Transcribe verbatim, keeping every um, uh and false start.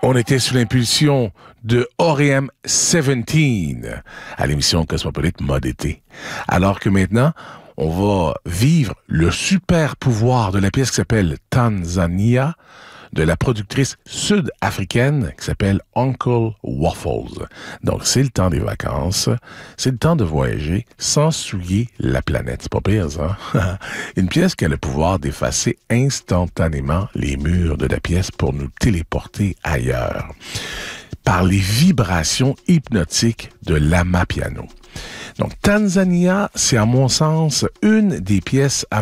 On était sous l'impulsion de O R E M dix-sept à l'émission Cosmopolite Mode été. Alors que maintenant, on va vivre le super pouvoir de la pièce qui s'appelle Tanzania, de la productrice sud-africaine qui s'appelle Uncle Waffles. Donc, c'est le temps des vacances, c'est le temps de voyager sans souiller la planète. C'est pas pire, ça. Une pièce qui a le pouvoir d'effacer instantanément les murs de la pièce pour nous téléporter ailleurs par les vibrations hypnotiques de l'amapiano. Donc, Tanzania, c'est à mon sens une des pièces